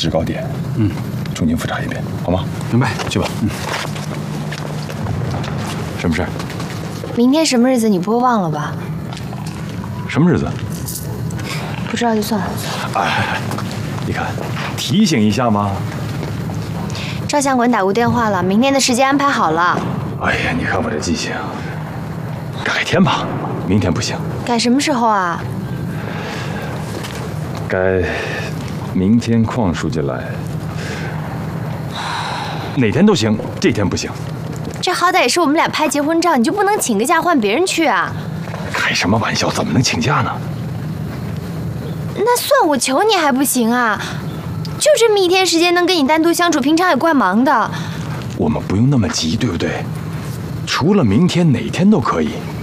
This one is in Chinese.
制高点，重新复查一遍，好吗？ 明白， 去吧。什么事儿？ 明天什么日子你不会忘了吧？ 什么日子？ 不知道就算了。 哎，你看，提醒一下嘛。 照相馆打过电话了，明天的时间安排好了。 哎呀，你看我这记性，改天吧，明天不行。 改什么时候啊？ 改明天邝书记来，哪天都行，这天不行。 这好歹也是我们俩拍结婚照，你就不能请个假换别人去啊？ 开什么玩笑？怎么能请假呢？ 那算我求你还不行啊？就这么一天时间能跟你单独相处，平常也怪忙的。 我们不用那么急，对不对？除了明天，哪天都可以。